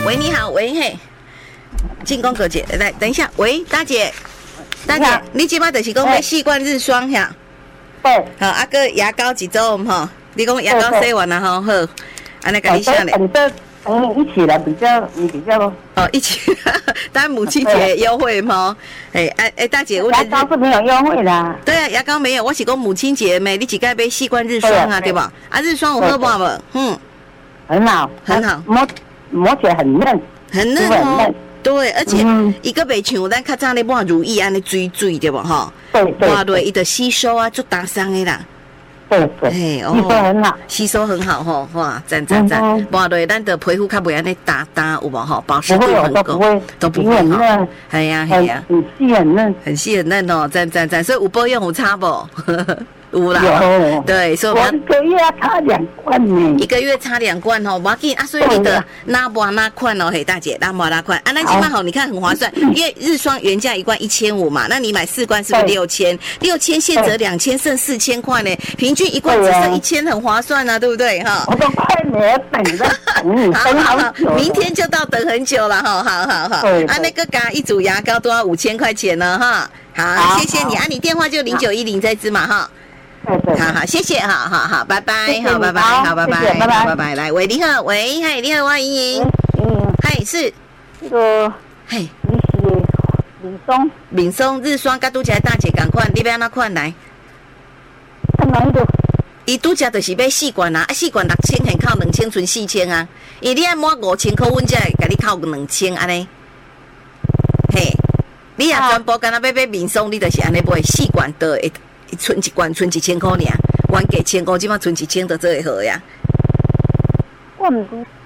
喂，你好，喂嘿，进攻哥姐，来等一下，喂，大姐，你即摆就是讲要4罐日霜呀？ 对。 好，啊个牙膏一组吼，你讲牙膏洗完了吼，好，安尼甲你写咧。 一起来比较哦，一起，当然母亲节优惠吗？大姐， 牙膏是没有优惠啦。 对啊，牙膏没有，我是讲母亲节没，你几盖杯4罐日霜啊，对吧？啊，日霜有好无？ 很好，很好，摸起来很嫩， 很嫩哦。对，而且伊个袂像咱较早咧抹乳液安尼水水对不吼？ 对， 抹落伊就吸收啊，就打伤的啦。 对，吸收很好， 吸收很好吼，哇，赞！抹落咱的皮肤较袂安尼打有无吼？保湿度很够，都不会哈。哎呀， 很细很嫩哦，赞！所以有保养有差不？有啦，对，所以我1个月擦2罐呢 ，1个月擦2罐吼，无要紧啊，所以你的哪抹哪款哦，嘿，大姐，哪抹哪款啊，那起码好，你看很划算，因为日霜原价1罐1500嘛，那你买4罐是不是6000？6000现折2000，剩4000块呢，平均1罐只剩1000，很划算啊，对不对哈？ 我都快没等了，等好久， 明天就到等很久了哈，好，啊，那个加一组牙膏都要5000块钱呢哈，好，谢谢你啊，你电话就0910这支嘛哈。好，谢谢，好，拜拜，好，拜拜，来，喂，你好，喂，嗨，你好，我莹莹，嗨，是， 那个， 嘿， 你是敏松日霜，甲拄只大姐同款，你要安怎款来？ 哪一个？ 伊拄只就是买4罐啊，4罐6000，现扣2000，剩4000啊。伊你爱满5000块，阮才会甲你扣2000安尼。嘿，你若全部敢若要买敏松，你就是安尼买4罐的会。存1罐，存1000块尔，原价1000块，即马存1000就做会好呀。 我毋知。